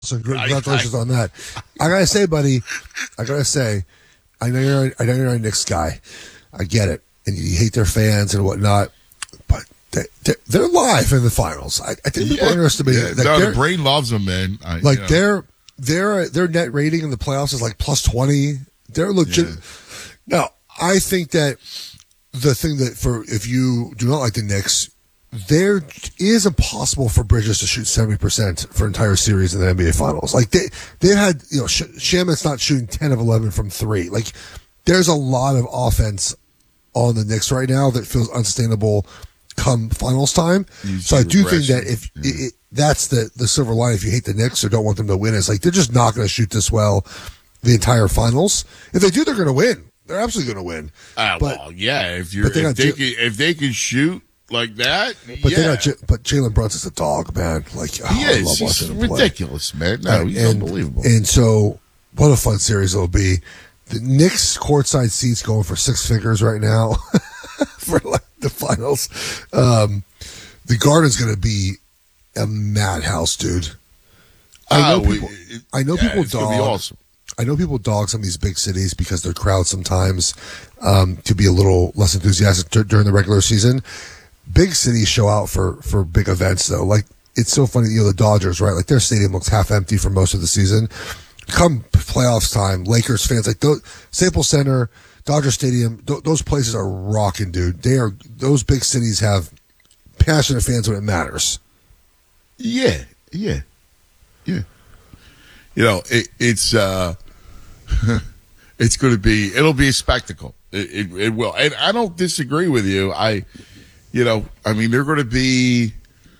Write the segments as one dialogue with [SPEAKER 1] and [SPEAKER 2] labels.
[SPEAKER 1] So congratulations on that. I gotta say, buddy, I know you're a Knicks guy. I get it, and you hate their fans and whatnot, but they're live in the finals. I think people underestimate it.
[SPEAKER 2] The brain loves them, man.
[SPEAKER 1] Their net rating in the playoffs is like plus 20. They're legit. Yeah. Now, I think that the thing that if you do not like the Knicks, there is impossible for Bridges to shoot 70% for an entire series in the NBA Finals. Like they had, Shamit's not shooting 10 of 11 from 3. Like there's a lot of offense on the Knicks right now that feels unsustainable come finals time. So I do think that that's the silver line. If you hate the Knicks or don't want them to win, it's like they're just not going to shoot this well the entire finals. If they do, they're going to win. They're absolutely going to win. If
[SPEAKER 2] they can shoot like that,
[SPEAKER 1] but Jalen Brunson's a dog, man. Like
[SPEAKER 2] he is. He's ridiculous, man. No, he's unbelievable.
[SPEAKER 1] And so, what a fun series it'll be. The Knicks courtside seats going for 6 figures right now for like the finals. The Garden's going to be a madhouse, dude. I know people dog. Awesome. I know people dog some of these big cities because their crowd sometimes to be a little less enthusiastic during the regular season. Big cities show out for big events, though. Like, it's so funny, the Dodgers, right? Like, their stadium looks half empty for most of the season. Come playoffs time, Lakers fans, like, Staples Center, Dodger Stadium, those places are rocking, dude. Those big cities have passionate fans when it matters.
[SPEAKER 2] Yeah. It's it's going to be, it'll be a spectacle. It will. And I don't disagree with you. They're going to be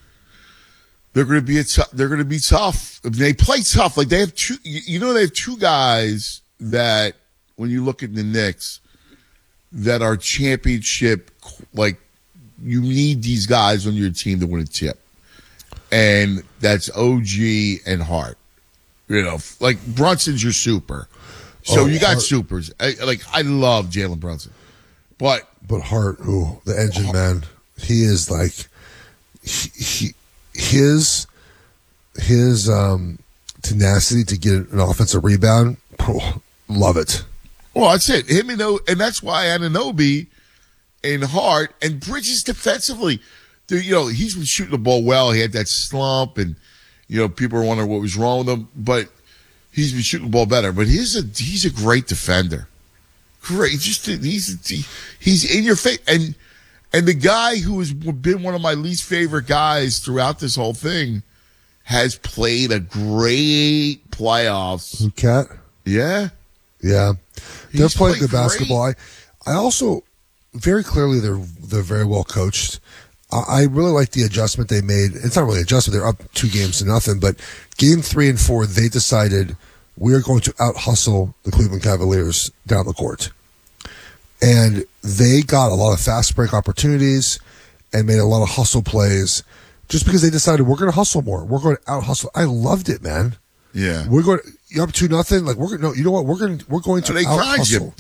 [SPEAKER 2] tough. They play tough. Like they have two guys that when you look at the Knicks that are championship, like you need these guys on your team to win a chip. And that's OG and Hart. Like Brunson's your super. So you got supers. I love Jalen Brunson. But
[SPEAKER 1] Hart, the engine man, he is like his tenacity to get an offensive rebound, love it.
[SPEAKER 2] Well, that's it. And that's why Anunoby and Hart and Bridges defensively, he's been shooting the ball well. He had that slump, and people are wondering what was wrong with him, but he's been shooting the ball better. But he's a great defender. Great, he's in your face, and the guy who has been one of my least favorite guys throughout this whole thing has played a great playoffs.
[SPEAKER 1] Cat?
[SPEAKER 2] Yeah.
[SPEAKER 1] They're playing good basketball. I also very clearly they're very well coached. I really like the adjustment they made. It's not really an adjustment. They're up 2-0, but game 3 and 4, they decided we are going to out-hustle the Cleveland Cavaliers down the court. And they got a lot of fast break opportunities and made a lot of hustle plays just because they decided we're going to hustle more. We're going to out-hustle. I loved it, man.
[SPEAKER 2] Yeah.
[SPEAKER 1] You're up 2-0. Like you know what? We're going to out-hustle.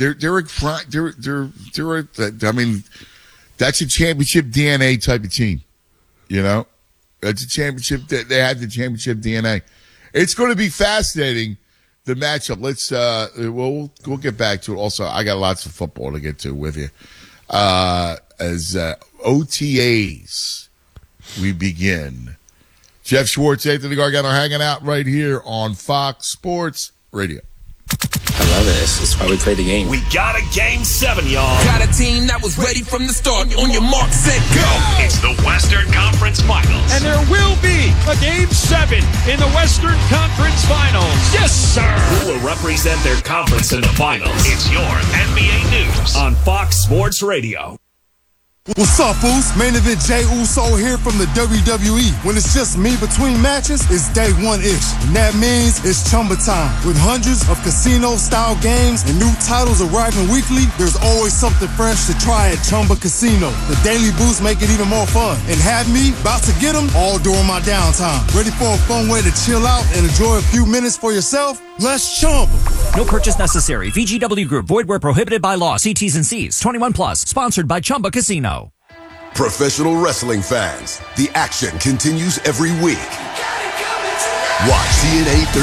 [SPEAKER 1] That's a championship DNA type of team. That's a championship. They had the championship DNA. It's going to be fascinating, the matchup. Let's, we'll get back to it. Also, I got lots of football to get to with you. As OTAs, we begin. Jeff Schwartz, Anthony Gargano hanging out right here on Fox Sports Radio.
[SPEAKER 3] I love it. It's why we play the game.
[SPEAKER 4] We got a Game 7, y'all.
[SPEAKER 5] Got a team that was ready from the start. On your mark, set, go.
[SPEAKER 4] It's the Western Conference Finals.
[SPEAKER 6] And there will be a Game 7 in the Western Conference Finals. Yes, sir.
[SPEAKER 4] Who will represent their conference in the finals? It's your NBA News on Fox Sports Radio.
[SPEAKER 7] What's up, fools? Main event Jey Uso here from the WWE. When it's just me between matches, it's day one-ish. And that means it's Chumba time. With hundreds of casino-style games and new titles arriving weekly, there's always something fresh to try at Chumba Casino. The daily boosts make it even more fun. And have me about to get them all during my downtime. Ready for a fun way to chill out and enjoy a few minutes for yourself? Let's Chumba.
[SPEAKER 8] No purchase necessary. VGW Group. Void where prohibited by law. See T's and C's. 21 plus. Sponsored by Chumba Casino.
[SPEAKER 9] Professional wrestling fans, the action continues every week. Watch TNA